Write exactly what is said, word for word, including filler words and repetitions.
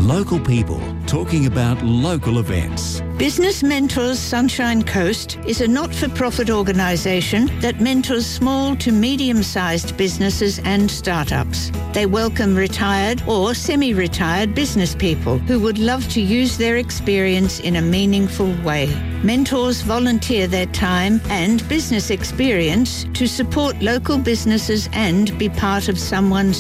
Local people talking about local events. Business Mentors Sunshine Coast is a not-for-profit organisation that mentors small to medium-sized businesses and startups. They welcome retired or semi-retired business people who would love to use their experience in a meaningful way. Mentors volunteer their time and business experience to support local businesses and be part of someone's